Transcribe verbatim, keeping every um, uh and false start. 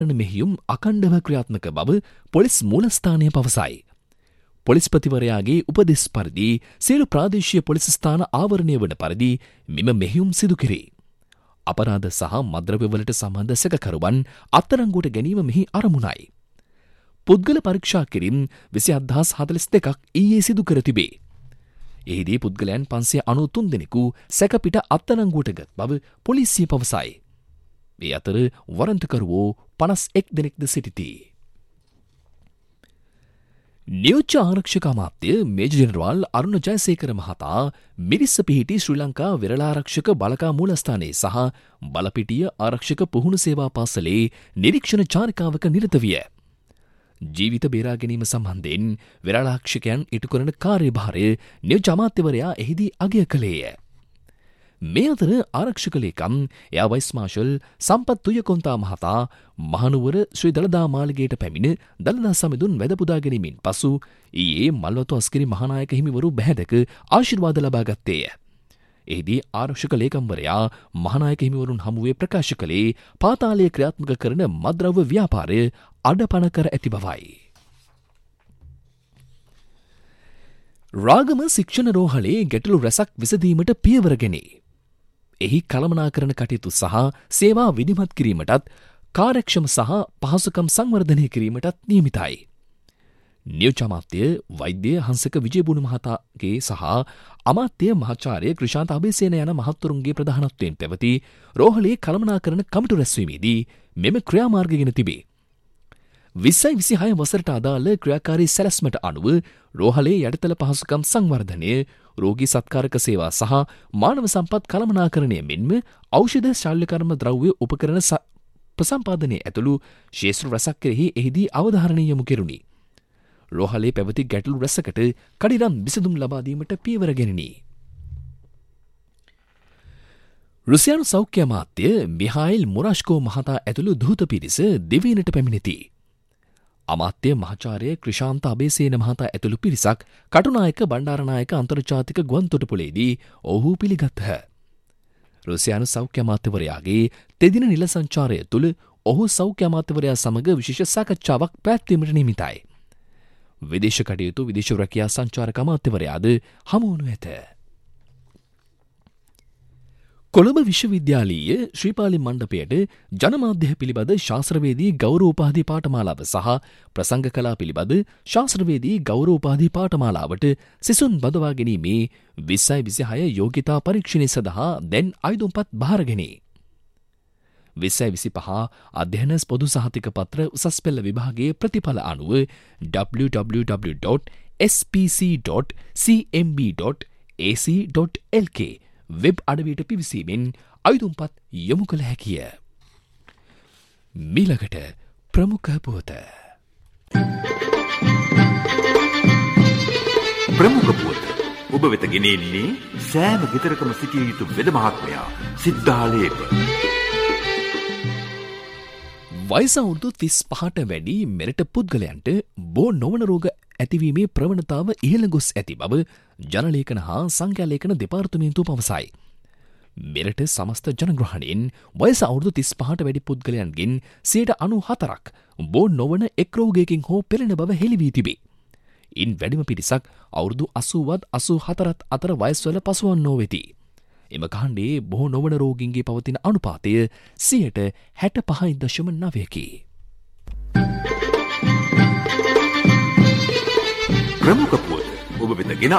මෙහියුම් අකණ්ඩව ක්‍රියාත්මක බව පොලිස් මූලස්ථානය පවසයි. පොලිස්පතිවරයාගේ උපදෙස් පරිදි සියලු ප්‍රාදේශීය පොලිස් ස්ථාන ආවරණය වන පරිදි මෙම මෙහියුම් සිදු කෙරේ. අපරාධ සහ මද්‍රව්‍යවලට සම්බන්ධ සැකකරුවන් අත්අඩංගුවට ගැනීම මෙහි අරමුණයි. පුද්ගල පරීක්ෂා කිරීම විසි හත් හාසය හතළිස් දෙකක් ඊයේ සිදු කර තිබේ. එහිදී පුද්ගලයන් පන්සිය අනූතුන් දෙනෙකු සැකපිට අත්අඩංගුවට ගත් බව පොලිසිය පවසයි. මේ අතර වරන්තකරුවෝ පනස් එක් දෙනෙක්ද සිටිති. නියෝජ්‍ය ආරක්ෂක අමාත්‍ය මේජර් ජෙනරාල් අරුණ ජයසේකර මහතා මිරිස්ස පිහිටි ශ්‍රී ලංකා විරලාරක්ෂක බලකා මූලස්ථානයේ සහ බලපිටිය ආරක්ෂක පුහුණු සේවා පාසලේ නිරීක්ෂණ චාරිකාවක නිරත විය. ජීවිත බේරා ගැනීම සම්බන්ධයෙන් විරලාරක්ෂකයන් ඉටු කරන කාර්යභාරය නියෝජ්‍ය අමාත්‍යවරයා එහිදී අගය කළේය. මේ අතර ආරක්ෂක ලේකම් එයා වයිස් මාර්ෂල් සම්පත් තුයකොන්තා මහතා මහනුවර ශ්‍රී දළදා මාලිගයට පැමිණ දළදා සමිඳුන් වැඳ පුදා ගැනීමෙන් පසු ඊයේ මල්වතු අස්කරි මහානායක හිමිවරු බැහැදක ආශිර්වාද ලබා ගත්තේය. එහිදී ආරක්ෂක ලේකම්වරයා මහානායක හිමිවරුන් හමුවේ ප්‍රකාශ කළේ පාතාලය ක්‍රියාත්මක කරන මද්‍රව්‍ය ව්‍යාපාරය අඩපණ කර ඇති බවයි. රාගම ශික්ෂණ රෝහලේ ගැටලු රැසක් විසඳීමට පියවර ගැනේ. එහි කළමනාකරණ කටයුතු සහ සේවා විධිමත් කිරීමටත් කාර්යක්ෂම සහ පහසුකම් සංවර්ධනය කිරීමටත් නියමිතයි. නියෝජ්‍ය අමාත්‍ය වෛද්‍ය හංසක විජේබුණු මහතාගේ සහ අමාත්‍ය මහාචාර්ය ක්‍රිෂාන්ත අබේසේන යන මහත්වරුන්ගේ ප්‍රධානත්වයෙන් පැවති රෝහලේ කළමනාකරණ කමිටු රැස්වීමේදී මෙම ක්‍රියාමාර්ග ගෙන තිබේ. විස්සයි විසිහය වසරට අදාළ ක්‍රියාකාරී සැලැස්මට අනුව රෝහලේ යටිතල පහසුකම් සංවර්ධනය, රෝගී සත්කාරක සේවා සහ මානව සම්පත් කළමනාකරණය මෙන්ම ඖෂධ ශල්‍යකර්ම ද්‍රව්‍ය උපකරණ ප්‍රසම්පාදනය ඇතුළු ශේෂ්ත්‍ර රැසක් කෙරෙහි එහිදී අවධාරණය යොමු කෙරුණි. රෝහලේ පැවති ගැටලු රැසකට කඩිනම් විසඳුම් ලබා දීමට පියවර ගැනිණි. රුසියානු සෞඛ්‍ය අමාත්‍ය මිහායිල් මුරාෂ්කෝ මහතා ඇතුළු දූත පිරිස දිවයිනට පැමිණෙති. අමාත්‍ය මහාචාර්ය ක්‍රිෂාන්ත අබේසේන මහතා ඇතුළු පිරිසක් කටුනායක බණ්ඩාරනායක අන්තර්ජාතික ගුවන්තොටුපළේදී ඔහු පිළිගත්හ. රුසියානු සෞඛ්‍ය අමාත්‍යවරයාගේ තෙදින නිල සංචාරය තුළ ඔහු සෞඛ්‍ය අමාත්‍යවරයා සමග විශේෂ සාකච්ඡාවක් පැවැත්වීමට නියමිතයි. විදේශ කටයුතු විදේශ රැකියා සංචාරක අමාත්‍යවරයාද හමු වනු ඇත. කොළඹ විශ්වවිද්‍යාලීය ශ්‍රීපාලි මණ්ඩපයට ජනමාධ්‍ය පිළිබඳ ශාස්ත්‍රවේදී ගෞරවෝපාධි පාඨමාලාව සහ ප්‍රසංග කලා පිළිබඳ ශාස්ත්‍රවේදී ගෞරවෝපාධි පාඨමාලාවට සිසුන් බදවා ගැනීමේ විස්සයි විසිහය යෝග්‍යතා පරීක්ෂණය සඳහා දැන් අයදුම්පත් භාරගෙනේ. විස්සයි විසිපහ අධ්‍යයන පොදු සහතික පත්‍ර උසස් පෙළ විභාගයේ ප්‍රතිඵල අනුව W W W dot S P සී ඩොට් සී එම් බී ඩොට් ඒ සී ඩොට් එල් කේ වෙබ් අඩවියට පිවිසීමෙන් අයදුම්පත් යොමු කළ හැකිය. මීළඟට ප්‍රමුඛ පුවත. ප්‍රමුඛ පුවත ඔබ වෙත ගෙනෙන්නේ සෑම ගෙදරකම සිටිය යුතු වෙද මහත්මයා සිද්ධාලේප. වයස අවුරුදු තිස් පහට වැඩි මෙරට පුද්ගලයන්ට බෝ නොවන රෝග ඇතිවීමේ ප්‍රවණතාව ඉහළ ගොස් ඇති බව ජනලේඛන හා සංඛ්‍යාලේඛන දෙපාර්තමේන්තුව පවසයි. මෙරට සමස්ත ජනග්‍රහණයෙන් වයස අවුරුදු තිස් පහට වැඩි පුද්ගලයන්ගෙන් සියයට අනූහතරක් බෝ නොවන එක් රෝගයකින් හෝ පෙළෙන බව හෙළි වී තිබේ. ඉන් වැඩිම පිරිසක් අවුරුදු අසූවත් අසූ හතරත් අතර වයස්වල පසුවන්නෝ වෙති. එම කාණ්ඩයේ බොහෝ නොවන රෝගීන්ගේ පවතින අනුපාතය සියයට හැට පහයි දශම නවයකි. ප්‍රමුඛ පුවත ඔබ වෙත ගෙන